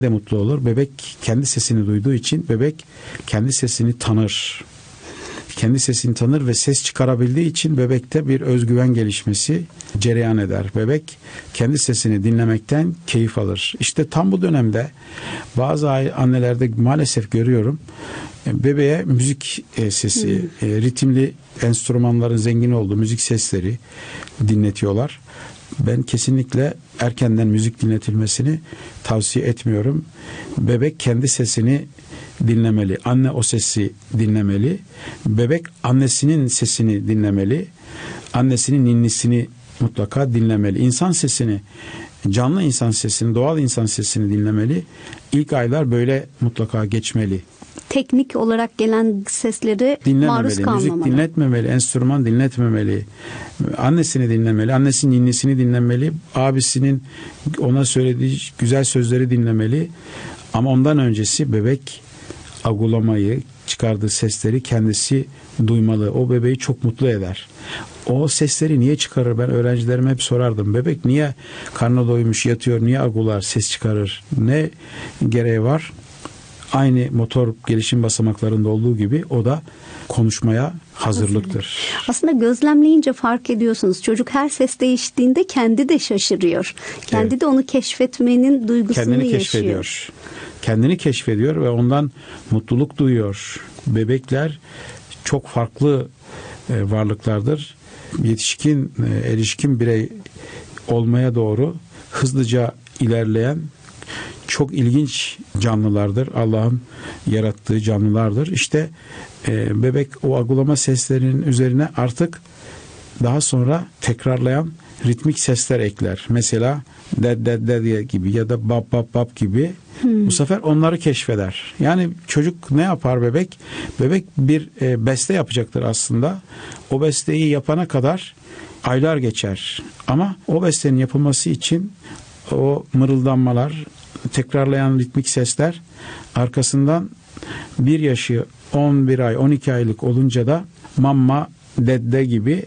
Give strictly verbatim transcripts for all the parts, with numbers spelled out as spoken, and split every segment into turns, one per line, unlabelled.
de mutlu olur. Bebek kendi sesini duyduğu için bebek kendi sesini tanır. Kendi sesini tanır ve ses çıkarabildiği için bebekte bir özgüven gelişmesi cereyan eder. Bebek kendi sesini dinlemekten keyif alır. İşte tam bu dönemde bazı annelerde maalesef görüyorum, bebeğe müzik sesi, hmm. ritimli enstrümanların zengin olduğu müzik sesleri dinletiyorlar. Ben kesinlikle erkenden müzik dinletilmesini tavsiye etmiyorum. Bebek kendi sesini dinlemeli. Anne o sesi dinlemeli. Bebek annesinin sesini dinlemeli. Annesinin ninnisini mutlaka dinlemeli. İnsan sesini, canlı insan sesini, doğal insan sesini dinlemeli. İlk aylar böyle mutlaka geçmeli.
Teknik olarak gelen sesleri maruz kalmamalı.
Müzik dinletmemeli, enstrüman dinletmemeli. Annesini dinlemeli, annesinin ninnisini dinlemeli. Abisinin ona söylediği güzel sözleri dinlemeli. Ama ondan öncesi bebek agulamayı, çıkardığı sesleri kendisi duymalı. O bebeği çok mutlu eder. O sesleri niye çıkarır? Ben öğrencilerime hep sorardım. Bebek niye karnı doymuş yatıyor, niye agular, ses çıkarır? Ne gereği var? Aynı motor gelişim basamaklarında olduğu gibi o da konuşmaya hazırlıktır.
Aslında gözlemleyince fark ediyorsunuz. Çocuk her ses değiştiğinde kendi de şaşırıyor. Kendi evet. de onu keşfetmenin duygusunu
Kendini
yaşıyor.
keşfediyor. Kendini keşfediyor ve ondan mutluluk duyuyor. Bebekler çok farklı varlıklardır. Yetişkin, erişkin birey olmaya doğru hızlıca ilerleyen çok ilginç canlılardır. Allah'ın yarattığı canlılardır. İşte e, bebek o agulama seslerinin üzerine artık daha sonra tekrarlayan ritmik sesler ekler. Mesela ded ded ded gibi ya da bab bab bab gibi. Hmm. Bu sefer onları keşfeder. Yani çocuk ne yapar bebek? Bebek bir e, beste yapacaktır aslında. O besteyi yapana kadar aylar geçer. Ama o bestenin yapılması için o mırıldanmalar, tekrarlayan ritmik sesler arkasından bir yaşı on bir ay, on iki aylık olunca da mamma, dedde gibi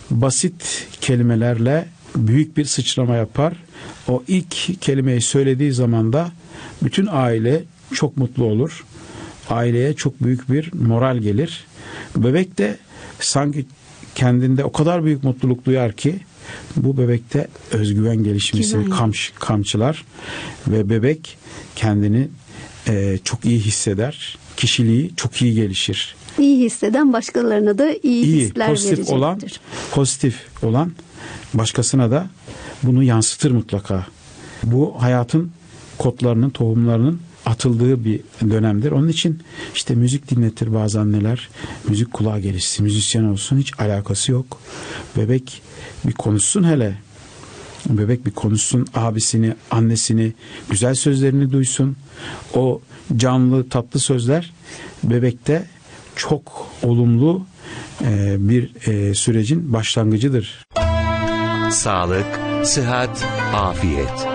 basit kelimelerle büyük bir sıçrama yapar. O ilk kelimeyi söylediği zaman da bütün aile çok mutlu olur. Aileye çok büyük bir moral gelir. Bebek de sanki kendinde o kadar büyük mutluluk duyar ki bu bebekte özgüven gelişmesini kamç, kamçılar ve bebek kendini e, çok iyi hisseder. Kişiliği çok iyi gelişir.
İyi hisseden başkalarına da iyi, iyi hisler
pozitif
verecektir.
Olan, pozitif olan başkasına da bunu yansıtır mutlaka. Bu hayatın kodlarının, tohumlarının atıldığı bir dönemdir. Onun için işte müzik dinletir bazı anneler. Müzik kulağa gelişsin, müzisyen olsun, hiç alakası yok. Bebek bir konuşsun hele. Bebek bir konuşsun, abisini, annesini, güzel sözlerini duysun. O canlı, tatlı sözler bebekte çok olumlu e, bir e, sürecin başlangıcıdır.
Sağlık, sıhhat, afiyet.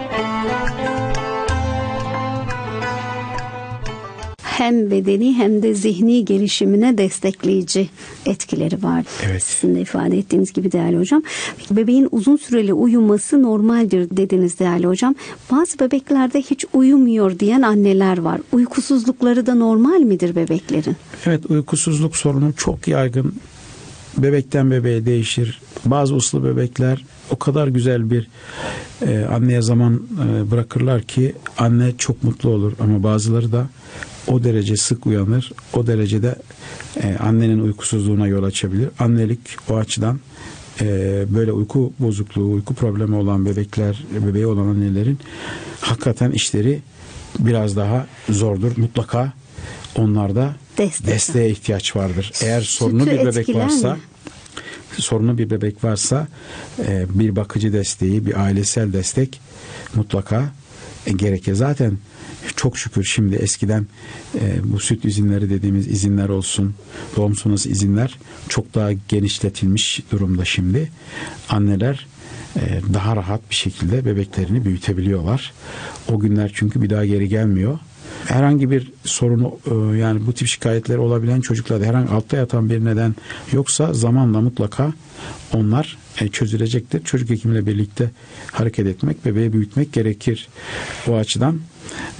Hem bedeni hem de zihni gelişimine destekleyici etkileri var.
Evet.
Sizin de ifade ettiğiniz gibi değerli hocam. Bebeğin uzun süreli uyuması normaldir dediniz değerli hocam. Bazı bebeklerde hiç uyumuyor diyen anneler var. Uykusuzlukları da normal midir bebeklerin?
Evet, uykusuzluk sorunu çok yaygın. Bebekten bebeğe değişir. Bazı uslu bebekler o kadar güzel bir e, anneye zaman e, bırakırlar ki anne çok mutlu olur. Ama bazıları da o derece sık uyanır. O derecede e, annenin uykusuzluğuna yol açabilir. Annelik o açıdan e, böyle uyku bozukluğu, uyku problemi olan bebekler, bebeği olan annelerin hakikaten işleri biraz daha zordur. Mutlaka onlarda Destek. desteğe ihtiyaç vardır. Eğer sorunlu bir bebek varsa, mi? sorunlu bir bebek varsa e, bir bakıcı desteği, bir ailesel destek mutlaka e, gerekir. Zaten çok şükür şimdi eskiden e, bu süt izinleri dediğimiz izinler olsun, doğum sonrası izinler çok daha genişletilmiş durumda şimdi. Anneler e, daha rahat bir şekilde bebeklerini büyütebiliyorlar. O günler çünkü bir daha geri gelmiyor. Herhangi bir sorunu e, yani bu tip şikayetler olabilen çocuklarda herhangi altta yatan bir neden yoksa zamanla mutlaka onlar e, çözülecektir. Çocuk hekimiyle birlikte hareket etmek, bebeği büyütmek gerekir. O açıdan